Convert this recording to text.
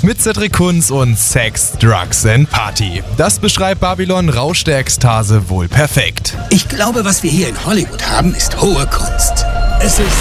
Mit Cedric Kunz und Sex, Drugs and Party. Das beschreibt Babylon Rausch der Ekstase wohl perfekt. Ich glaube, was wir hier in Hollywood haben, ist hohe Kunst. Es ist